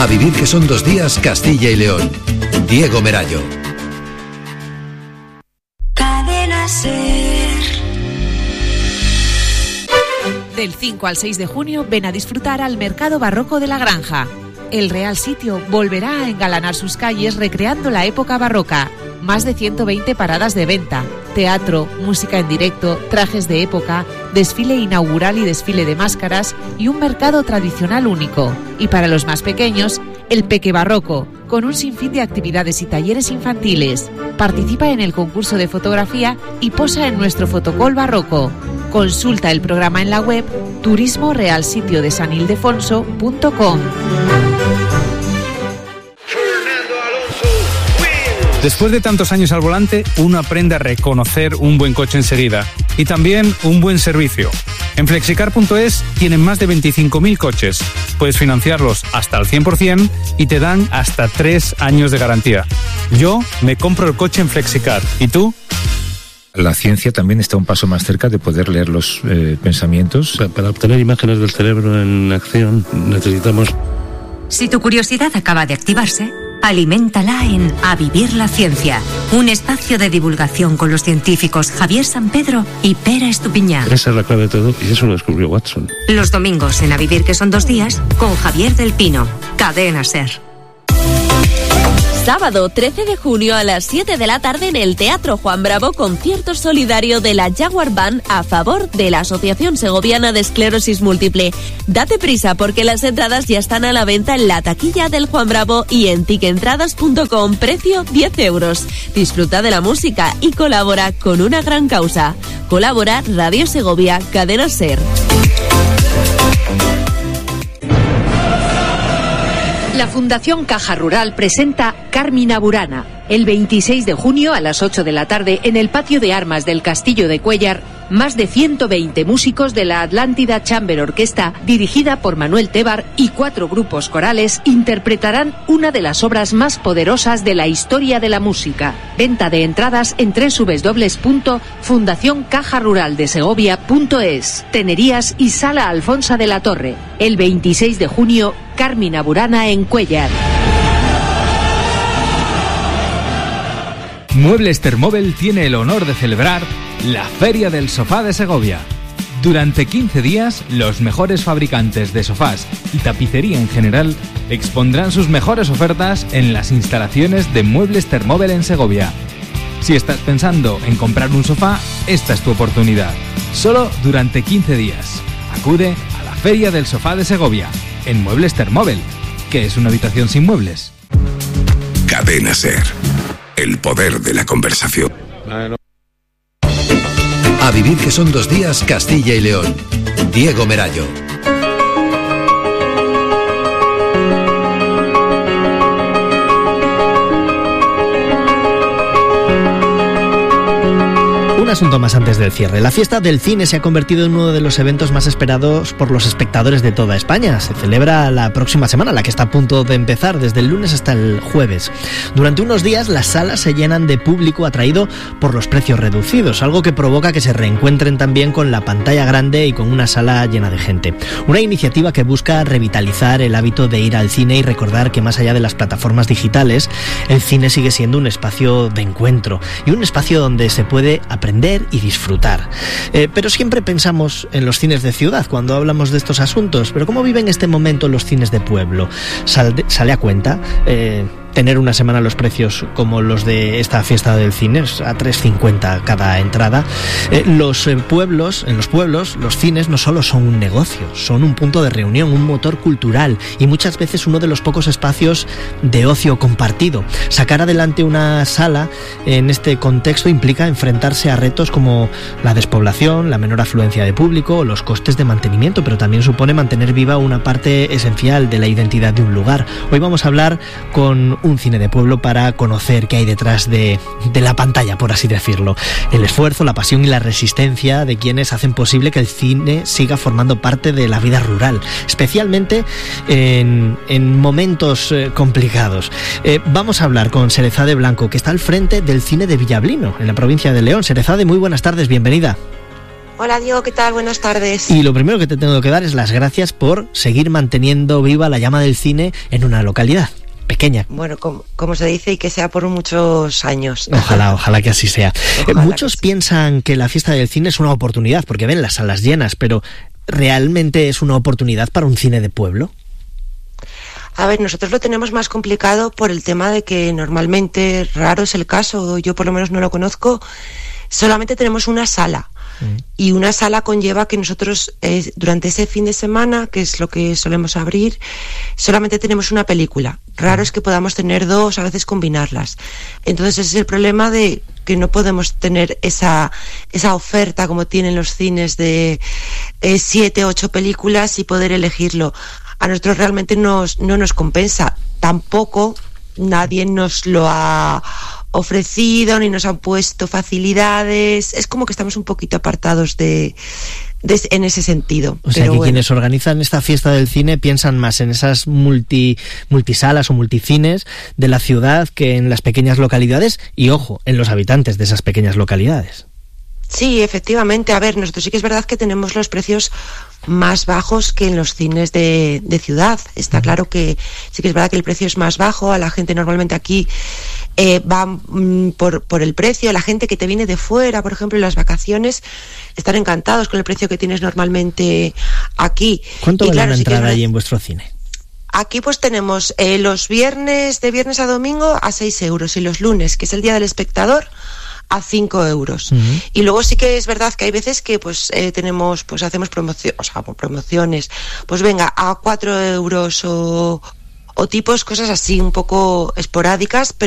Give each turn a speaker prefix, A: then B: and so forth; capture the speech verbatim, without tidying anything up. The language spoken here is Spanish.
A: A vivir que son dos días, Castilla y León. Diego Merayo.
B: Cadena Ser.
C: Del cinco al seis de junio ven a disfrutar al Mercado Barroco de la Granja. El Real Sitio volverá a engalanar sus calles recreando la época barroca. Más de ciento veinte paradas de venta, teatro, música en directo, trajes de época, desfile inaugural y desfile de máscaras y un mercado tradicional único. Y para los más pequeños, el Peque Barroco, con un sinfín de actividades y talleres infantiles. Participa en el concurso de fotografía y posa en nuestro fotocall barroco. Consulta el programa en la web turismo real sitio de san ildefonso punto com.
D: Después de tantos años al volante, uno aprende a reconocer un buen coche enseguida y también un buen servicio. En flexicar punto es tienen más de veinticinco mil coches. Puedes financiarlos hasta al cien por ciento y te dan hasta tres años de garantía. Yo me compro el coche en Flexicar. ¿Y tú?
E: La ciencia también está un paso más cerca de poder leer los eh, pensamientos.
F: Para obtener imágenes del cerebro en acción necesitamos...
G: Si tu curiosidad acaba de activarse, aliméntala en A Vivir la Ciencia, un espacio de divulgación con los científicos Javier Sampedro y Pera Estupiñán.
F: Esa es la clave de todo y eso lo descubrió Watson.
G: Los domingos en A Vivir que son dos días con Javier del Pino, Cadena Ser.
H: Sábado trece de junio a las siete de la tarde en el Teatro Juan Bravo, concierto solidario de la Jaguar Band a favor de la Asociación Segoviana de Esclerosis Múltiple. Date prisa porque las entradas ya están a la venta en la taquilla del Juan Bravo y en tiquentradas punto com, precio diez euros. Disfruta de la música y colabora con una gran causa. Colabora Radio Segovia, Cadena Ser.
I: La Fundación Caja Rural presenta Carmina Burana, el veintiséis de junio a las ocho de la tarde en el patio de armas del Castillo de Cuéllar. Más de ciento veinte músicos de la Atlántida Chamber Orquesta, dirigida por Manuel Tebar, y cuatro grupos corales interpretarán una de las obras más poderosas de la historia de la música. Venta de entradas en doble u doble u doble u punto fundación caja rural de segovia punto es. Tenerías y Sala Alfonsa de la Torre. El veintiséis de junio, Carmina Burana en Cuéllar.
J: Muebles Termóvel tiene el honor de celebrar la Feria del Sofá de Segovia. Durante quince días, los mejores fabricantes de sofás y tapicería en general expondrán sus mejores ofertas en las instalaciones de Muebles Termóvel en Segovia. Si estás pensando en comprar un sofá, esta es tu oportunidad. Solo durante quince días. Acude a la Feria del Sofá de Segovia, en Muebles Termóvel, que es una habitación sin muebles.
K: Cadena Ser. El poder de la conversación.
A: A vivir que son dos días, Castilla y León. Diego Merayo.
L: Un asunto más antes del cierre. La fiesta del cine se ha convertido en uno de los eventos más esperados por los espectadores de toda España. Se celebra la próxima semana, la que está a punto de empezar, desde el lunes hasta el jueves. Durante unos días las salas se llenan de público atraído por los precios reducidos, algo que provoca que se reencuentren también con la pantalla grande y con una sala llena de gente. Una iniciativa que busca revitalizar el hábito de ir al cine y recordar que más allá de las plataformas digitales, el cine sigue siendo un espacio de encuentro y un espacio donde se puede aprender y disfrutar. Eh, pero siempre pensamos en los cines de ciudad cuando hablamos de estos asuntos. Pero ¿cómo viven en este momento los cines de pueblo? ¿Sale, sale a cuenta eh, tener una semana los precios como los de esta fiesta del cine, a tres cincuenta cada entrada? Eh, los eh, pueblos, en los pueblos, los cines no solo son un negocio, son un punto de reunión, un motor cultural y muchas veces uno de los pocos espacios de ocio compartido. Sacar adelante una sala en este contexto implica enfrentarse a retos como la despoblación, la menor afluencia de público o los costes de mantenimiento, pero también supone mantener viva una parte esencial de la identidad de un lugar. Hoy vamos a hablar con un cine de pueblo para conocer qué hay detrás de, de la pantalla, por así decirlo. El esfuerzo, la pasión y la resistencia de quienes hacen posible que el cine siga formando parte de la vida rural, especialmente en, en momentos eh, complicados. Eh, vamos a hablar con Serezade Blanco, que está al frente del cine de Villablino, en la provincia de León. Serezade, muy buenas tardes, bienvenida.
M: Hola Diego, ¿qué tal? Buenas tardes.
L: Y lo primero que te tengo que dar es las gracias por seguir manteniendo viva la llama del cine en una localidad pequeña.
M: Bueno, como, como se dice, y que sea por muchos años.
L: Ojalá, ojalá que así sea.
M: Ojalá
L: Muchos
M: que sí.
L: piensan que la fiesta del cine es una oportunidad porque ven las salas llenas, pero ¿realmente es una oportunidad para un cine de pueblo?
M: A ver, nosotros lo tenemos más complicado por el tema de que normalmente, raro es el caso, yo por lo menos no lo conozco, solamente tenemos una sala. Mm. Y una sala conlleva que nosotros eh, durante ese fin de semana, que es lo que solemos abrir, solamente tenemos una película. Raro mm. es que podamos tener dos, a veces combinarlas. Entonces ese es el problema de que no podemos tener esa esa oferta como tienen los cines de eh, siete, ocho películas y poder elegirlo. A nosotros realmente nos, no nos compensa. Tampoco nadie nos lo ha ofrecido ni nos han puesto facilidades. Es como que estamos un poquito apartados de, de en ese sentido.
L: O sea,
M: Pero
L: que
M: bueno.
L: Quienes organizan esta fiesta del cine piensan más en esas multi multisalas o multicines de la ciudad que en las pequeñas localidades y, ojo, en los habitantes de esas pequeñas localidades.
M: Sí, efectivamente. A ver, nosotros sí que es verdad que tenemos los precios más bajos que en los cines de, de ciudad. Está claro que sí que es verdad que el precio es más bajo. A la gente normalmente aquí eh, va mm, por, por el precio. La gente que te viene de fuera, por ejemplo, en las vacaciones, están encantados con el precio que tienes normalmente aquí.
L: ¿Cuánto
M: y
L: vale
M: claro,
L: una
M: sí que es
L: entrada
M: verdad-
L: ahí en vuestro cine?
M: Aquí pues tenemos eh, los viernes, de viernes a domingo, a seis euros, y los lunes, que es el día del espectador, a cinco euros. Uh-huh. Y luego sí que es verdad que hay veces que pues eh, tenemos, pues hacemos promociones, o sea, promociones, pues venga, a cuatro euros o, o tipos, cosas así un poco esporádicas, pero